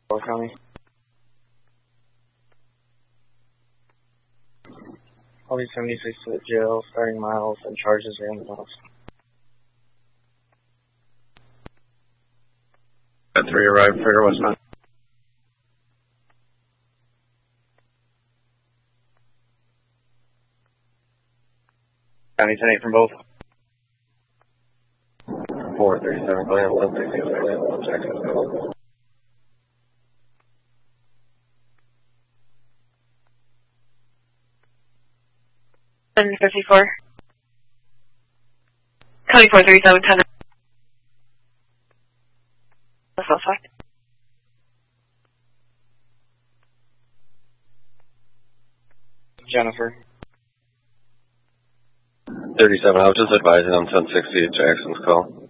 County. I'll be 76 to the jail, starting miles and charges are in the house. At 3 arrived, Fair West Mountain. County 10-8 from both. 437, go ahead, 166, go ahead, 1 Jackson, go. And 54. County 437, 10. The suspect. Jennifer. 37, I was just advising on 1060 Jackson's call.